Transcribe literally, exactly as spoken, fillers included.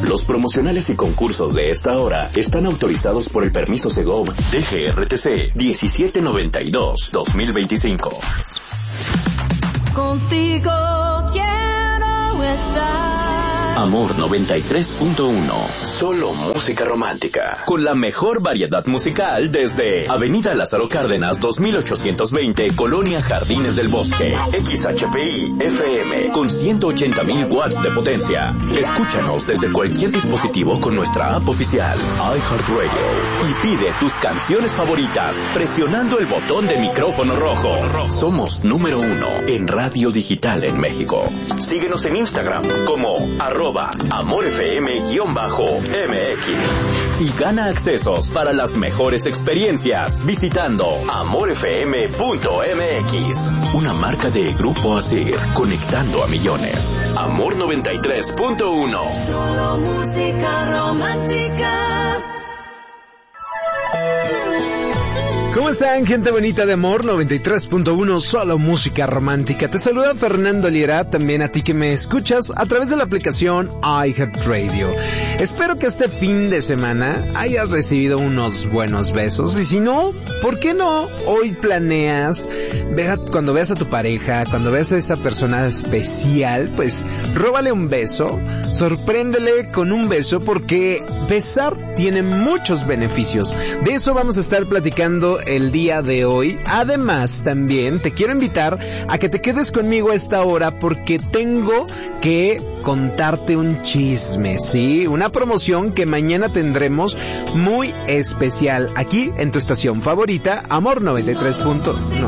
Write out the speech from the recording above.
Los promocionales y concursos de esta hora están autorizados por el permiso Segov D G R T C diecisiete noventa y dos guión dos mil veinticinco. Contigo quiero estar. Amor noventa y tres punto uno. Solo música romántica. Con la mejor variedad musical desde Avenida Lázaro Cárdenas dos mil ochocientos veinte, Colonia Jardines del Bosque. X H P I F M con ciento ochenta mil watts de potencia. Escúchanos desde cualquier dispositivo con nuestra app oficial iHeartRadio y pide tus canciones favoritas presionando el botón de micrófono rojo. Somos número uno en radio digital en México. Síguenos en Instagram como arroba amorfm-M X y gana accesos para las mejores experiencias visitando amor f m punto m x. Una marca de Grupo Asir, conectando a millones. Amor noventa y tres punto uno. Solo música romántica. ¿Cómo están, gente bonita de Amor noventa y tres punto uno, solo música romántica? Te saluda Fernando Liera, también a ti que me escuchas a través de la aplicación iHeartRadio. Espero que este fin de semana hayas recibido unos buenos besos, y si no, ¿por qué no? Hoy planeas, ver a, cuando veas a tu pareja, cuando veas a esa persona especial, pues róbale un beso, sorpréndele con un beso, porque besar tiene muchos beneficios. De eso vamos a estar platicando el día de hoy. Además, también te quiero invitar a que te quedes conmigo a esta hora, porque tengo que contarte un chisme, ¿sí? Una promoción que mañana tendremos muy especial aquí en tu estación favorita, Amor noventa y tres punto uno.